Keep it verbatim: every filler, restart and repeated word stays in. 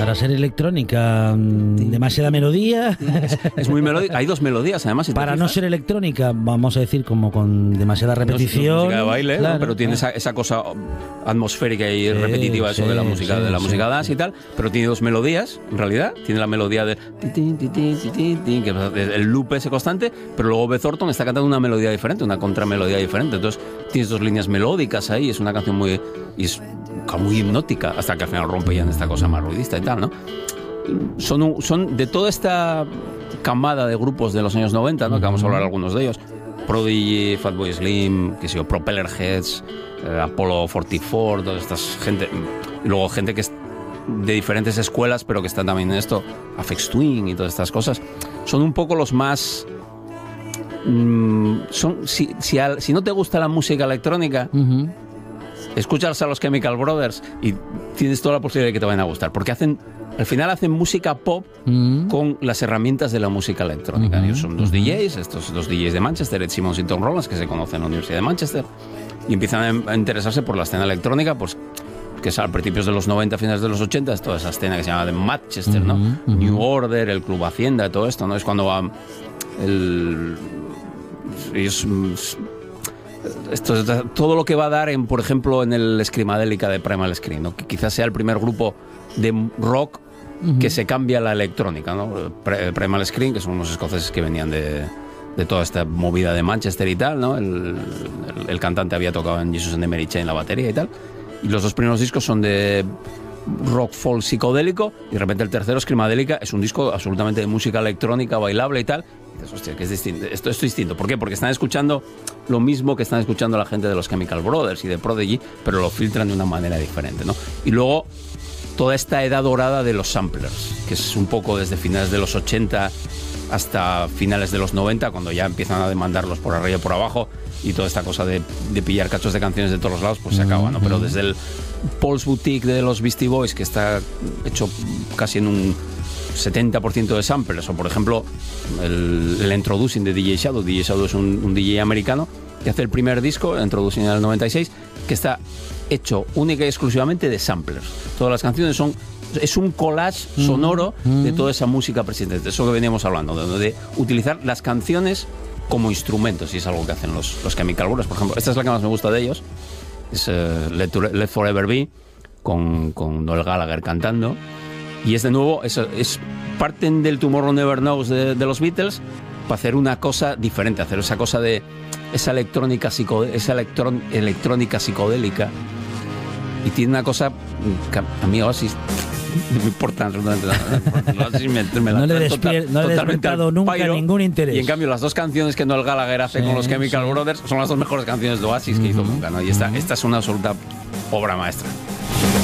Para ser electrónica, demasiada melodía. Es, es muy melódica. Hay dos melodías, además. Si Para no ser electrónica, vamos a decir, como con demasiada repetición. No es música de baile, claro, ¿no? Pero tiene claro. esa, esa cosa atmosférica y sí, repetitiva, eso sí, de la música, sí, de la sí. música dance y tal. Pero tiene dos melodías, en realidad. Tiene la melodía de que es el loop ese constante, pero luego Beth Orton está cantando una melodía diferente, una contramelodía diferente. Entonces tienes dos líneas melódicas ahí. Es una canción muy, y es muy hipnótica, hasta que al final rompe ya en esta cosa más ruidista y tal, ¿no? Son, un, son de toda esta camada de grupos de los años noventa, ¿no? Que vamos a hablar algunos de ellos. Prodigy, Fatboy Slim, que sé yo, Propeller Heads, eh, Apollo cuarenta y cuatro, toda esta gente. Y luego gente que es de diferentes escuelas, pero que están también en esto, Aphex Twin y todas estas cosas. Son un poco los más... Mmm, son, si, si, al, si no te gusta la música electrónica, uh-huh. escuchas a los Chemical Brothers y tienes toda la posibilidad de que te vayan a gustar, porque hacen... Al final hacen música pop mm. con las herramientas de la música electrónica. Mm-hmm. Ellos son dos mm-hmm. D Js, estos dos D Js de Manchester, Ed Simmons y Tom Rollins, que se conocen en la Universidad de Manchester, y empiezan a interesarse por la escena electrónica, pues que es a principios de los noventa, finales de los ochenta, es toda esa escena que se llama de Manchester, mm-hmm. ¿no? Mm-hmm. New Order, el Club Hacienda, todo esto, ¿no? Es cuando va el... Ellos... Esto es todo lo que va a dar, en, por ejemplo, en el Screamadelica de Primal Scream, ¿no? Que quizás sea el primer grupo de rock uh-huh. que se cambia a la electrónica, ¿no? Primal Scream, que son unos escoceses que venían de, de toda esta movida de Manchester y tal, ¿no? El, el, el cantante había tocado en Jesus and the Mary Chain la batería y tal. Y los dos primeros discos son de rock folk psicodélico, y de repente el tercero, Screamadelica, es un disco absolutamente de música electrónica, bailable y tal. Y dices, hostia, que es distinto. Esto, esto es distinto. ¿Por qué? Porque están escuchando lo mismo que están escuchando la gente de los Chemical Brothers y de Prodigy, pero lo filtran de una manera diferente, ¿no? Y luego toda esta edad dorada de los samplers, que es un poco desde finales de los ochenta hasta finales de los noventa, cuando ya empiezan a demandarlos por arriba y por abajo, y toda esta cosa de, de pillar cachos de canciones de todos los lados, pues se acaba, ¿no? Pero desde el Paul's Boutique de los Beastie Boys, que está hecho casi en un setenta por ciento de samplers, o por ejemplo el, el Introducing de D J Shadow. D J Shadow es un, un D J americano que hace el primer disco, el Introducing en el noventa y seis, que está hecho única y exclusivamente de samplers. Todas las canciones son... Es un collage sonoro mm, mm. de toda esa música presente. De eso que veníamos hablando, de, de utilizar las canciones como instrumentos, y es algo que hacen los, los Chemical Brothers, por ejemplo. Esta es la que más me gusta de ellos. Es uh, Let, to, Let Forever Be, con, con Noel Gallagher cantando. Y es de nuevo, es, es parten del Tomorrow Never Knows de, de los Beatles para hacer una cosa diferente, hacer esa cosa de esa electrónica, psico, esa electrón, electrónica psicodélica. Y tiene una cosa que a mí Oasis no me importa absolutamente nada. Oasis me, me no le, despier, no le he despertado nunca pairo, ningún interés. Y en cambio las dos canciones que Noel Gallagher hace sí, con los Chemical sí. Brothers son las dos mejores canciones de Oasis uh-huh. que hizo nunca, ¿no? Y esta, esta es una absoluta obra maestra.